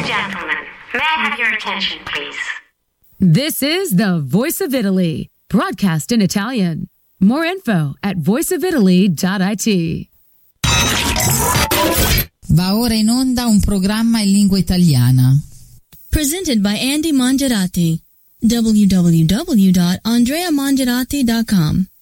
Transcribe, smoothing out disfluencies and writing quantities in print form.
and gentlemen, may I have your attention, please? This is the Voice of Italy, broadcast in Italian. More info at voiceofitaly.it. Va ora in onda un programma in lingua italiana. Presented by Andy Mongerati. www.andreamongerati.com